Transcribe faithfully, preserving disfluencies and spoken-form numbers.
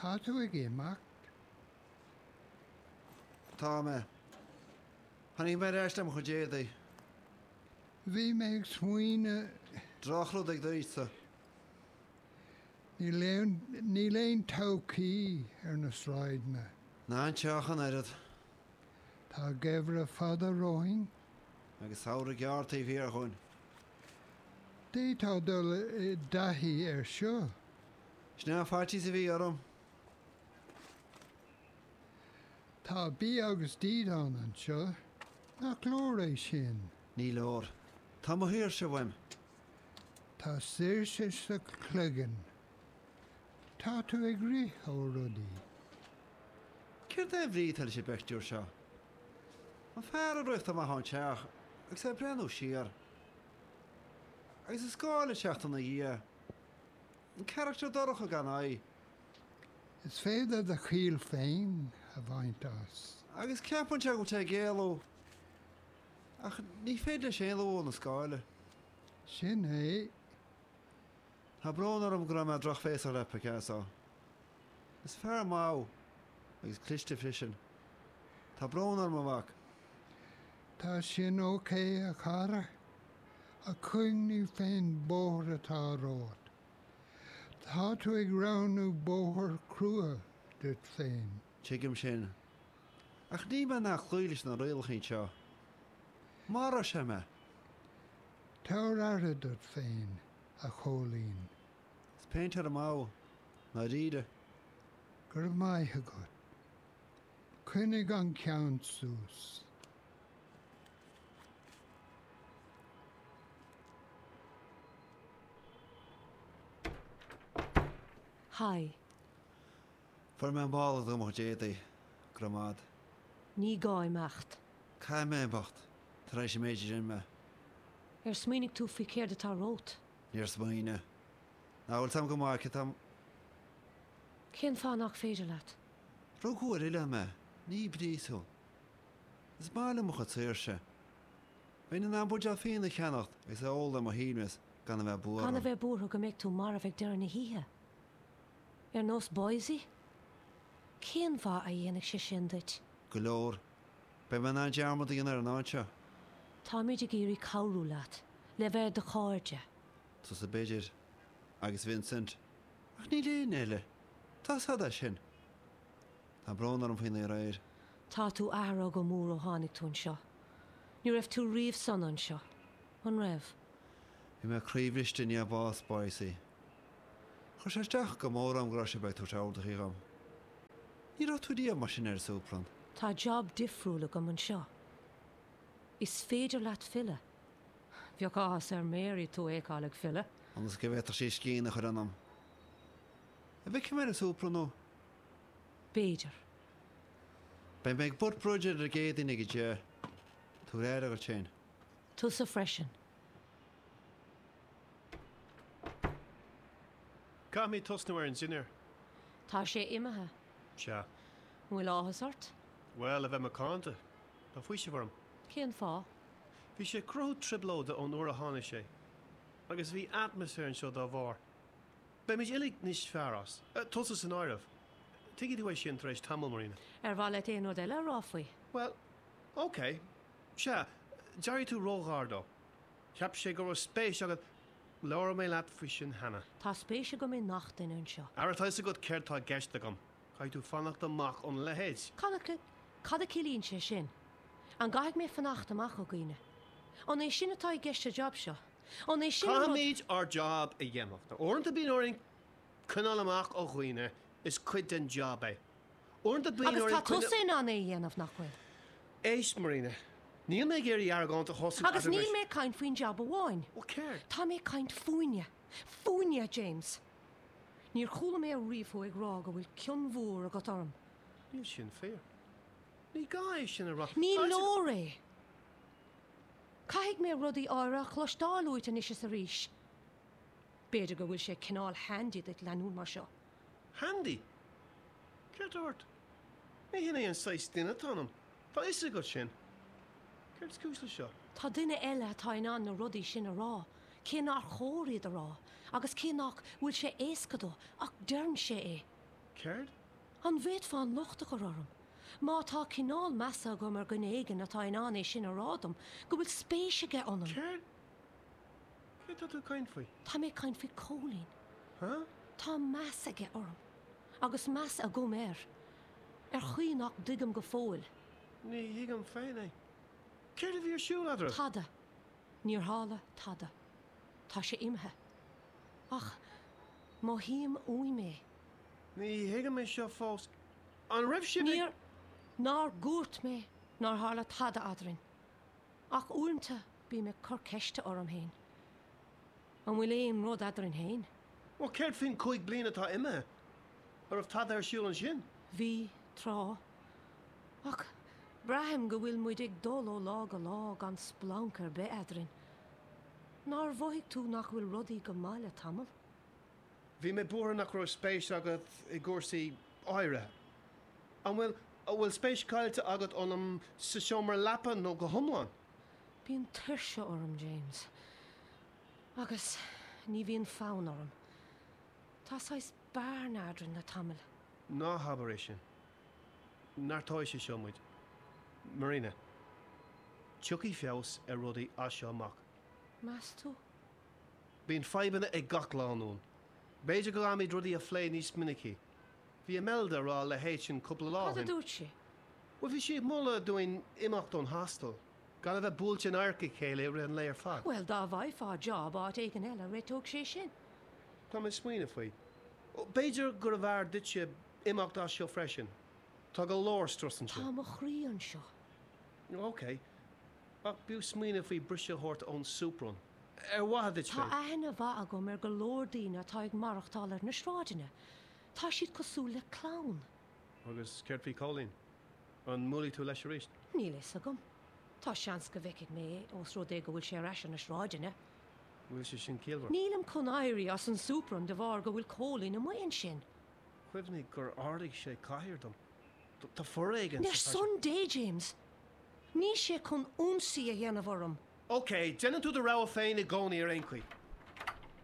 Tá tú ag éimeacht? Tá me. Hannig mé eistem chu déadaí. Bhí mé ag smaoine Drachlú ag dúsa. ní léon ní léon tócaí ar na sráidne. Ná an teachan airad. Tá gabhra fada roing. Agus saoire geartaí bhí ar chuin. Dé tá dul i dahí ar seo. Sná fáirtí sa bhí orm. Tá bí agus díán an seo nach glór é sin. Ní leor. Tá mo hir se bhaim. Tá saoirse sa cloigeann. Tá tú ag rith ó rudaí. Cir é bhrí tal sé bechtúr seo. An fear a roicht am a hán teach, ag sé brenn siar. Agus is scála teachta na dhé. An charachtar dorcha gan é. Is féidir a chiil féin a bhaint as. Agus ceapan te go te géalú. Ach ní féidir sé ló na scáile. Sin é Tá brónar am gra me drach fééis a lepa ceá. Is fear má agus cliste frisin. Tá brónar amach. tá sin ócé a cara a chuimní féin bóthir atá rád. Tá tú ag ranú bóthir crua dut féin. Tuigim sin. Ach ní me nach chluúilis na réalchaí seo. Mar a se me. Tá ara dut féin a cholín. Is péintear a má na ríide. Gur maithe go. Cuinnig an ceann sús. Hai, Fuair me an bála do mo déadaí gramad. ní gáimeacht. Cai mé bacht. Tar éis sé méidir sin me. Er smínig tú fi céir atá rót. Níor smaoine. Náhfuil tam go máice tam Cén fá nach féidir leat. Rúgúir ile me. Ní brísú. Is mála mo chu tíirse. Bhín an ambúide féin na cheannacht is óla mo hímas gan a bheith búra. Anna bheith búrtha go méid tú mar a bheith dear na híthe. Er nós boisí? Cén fá a dhéananig sé sin duit. Go leor. Be me ná dearmad íon ar an áitse. Tá méidir géirí cabhrú leat, le bheith de cháirde. Tá sa beidir agus Vincent. Ach ní léon eile. Tá sada sin. Tá brónar an faoine réir. Tá tú ahra go mór ó tháinig tún seo. Ní raibh tú riomh san an seo. An raibh. Bhí me críomhriste ní a bás báisí. Chir sé deach go mór am gro sé beid tú teáda chum. Ní rá tú díobh mar sin ar súplan. Tá job difriúla go an seo. Is féidir leat fille. Bheoh áthas ar méirí tú éálaigh fille. Agus go bhétar sé cína chu annam. A bheith cin mar a súplan nó? Béidir. Ben méid bud próidir a géadaine go dé. Tú réir agur sin. Tú sa freisin. Cá mí tosnúir an sinir? Tá sé imethe. Se. Bhfuil áthasart? Well, a bheith macánta. Tá faoi sé bharm. Cén fá? Bhí sé crú triblóda ón uair a tháinig sé. Agus bhí atmosfér an seo dá bhar. Be mis ilig níos fearras. Tusa san áirih. Tuigi tú é sin tar éis tamil marina. Ar bhá le éon eile ráfaoi. Well, OK. Se, dearí tú róghardó. Ceap sé gur spéis agad leir mé leat fao sin hena. Tá spéise go mé nach daine an seo. Airtá sa go ceirtá geiste gom. Caid tú fannacht amach ón lehéid. Cad a cilíonn sé sin. An gaigh mé fannacht amach ó gine. An é sin atá gceiste job seo. An é sin Cáid ar job a dhéanamhta. Orintanta bíon oring cynál amach ó chuoine is cuid den job é. Orintanta bíon agus tá oring tusa an é dhéanamh nach chuil. éis marina. Níl mé géirí argánta hosa. Agus níl mé caint faoin job a bháin. Ó céir. Tá mé caint fúine. Fúine, James. Níor chúla mé riomhú ag rá go bhfuil cion mhór a go orm. Níl sin fér. Ní gáis sin a rá. Ní lóré. Caigh mé rudaí áire chlostáilúit an isise sa ríis. Béidir go bhfuil sé cinál handy ag leanún mar seo. Handy? Ceirt ort. Ní hinna an seis duine tanam. Tá is a go sin. Ceirt cúsla seo. Tá duine eile atá in an na rudaí sin a rá. Cé nach chóiríad a rá. Agus cé nach bhfuil sé éascadó ach dearn sé é. Caird? An bhéad fáin luchta go orm. Má tá cinál measa go mar gnéigen atá in an é sin a rádum, go bhfuil spéisiige anam. Caird? Cé tá tú cain faoi? Tá mé cain fi cólín. Huh? Tá measaige orm. Agus meas a go mér. Ar chuoinach digam go fóil. Ní hiigam féin é. Caird a bhí ar siúl adra? Tada. Níor hála tada. Tá sé imthe. Ach, má híam úi mé. Ní hiigam é seo fós. An raibh sin é- Níor nar gúirt mé nar hála tada adrin. Ach únta bí me cur ceiste orm héin. An bhfuil éim rud adrin héin. Well, Caird fin chuig bliana atá imime. Ar bh tad ar siúl an sin. Bhí trá. Ach, braham go bhfuil muid ag dul ó lá go lá gan splancar be adrin. Nar bhaigh tú nach bhfuil rudaí go máile tamil. Bhí mé búr nach raibh spéis agat i gcúrsaí áire. An bhfuil a bhfuil spéis caiilte agat ónam sa seomar lepa nó go thomláin. Bhíon tuirse orm, James. Agus ní bhíon fán orm. Tá sais bearn adrin na tamil. Ná habar é sin. Nartáis sé seo muid. Marina, tuí feos ar rudaí as seo amach. Mas tú? Bhíon feibanna ag gach lánún. Béidir go amí rudaí a phlé níos minicí. Bhí a melda rá le héit sin cúpla lá. Cad a dúirt sé? Well, bhí siad molla doin imacht an hostel. Gan a bheith búilte an airca chéile ar an léir fad. Well, dá bhaid fá job áit ag an eile réitóg sé sin. Tá mé smuoine faoi. Béidir gur a bhar ditse imacht as seo freisin. Tá go lór strusan Tá seo. mo chrí an seo. OK. Ach bú smuoine faoi brise hort ón súprún. Ar wathe dit Tá fé. aithna bha agam ar go lórdíine tá ag marachtáil ar na sráidine. Tá siad cosú le clán. Agus ceirt fhí cólín. An múlí tú leis a ríist. Ní leis agam. Tá seans go bheiceigh mé os rud é go bhfuil sé reis na sráidine. Bhfuil sé sin cíalhar. Nílam chun éirí as an súpran de bhar go bhfuil cólín na muon sin. Cuimhnig gur áirigh sé caiirdom. Tá forréigen. Nar son dé, James. Ní sé chun únsaí a dhéanamh orm. OK, dénn tú de rá féin i gcónaí ar aoncuí.